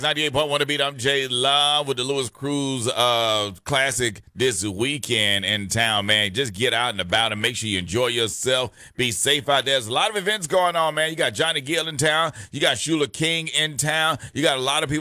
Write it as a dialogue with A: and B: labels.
A: 98.1 to beat. I'm Jay Love with the Lewis Cruise Classic this weekend in town, man. Just get out and about and make sure you enjoy yourself. Be safe out there. There's a lot of events going on, man. You got Johnny Gill in town. You got Shula King in town. You got a lot of people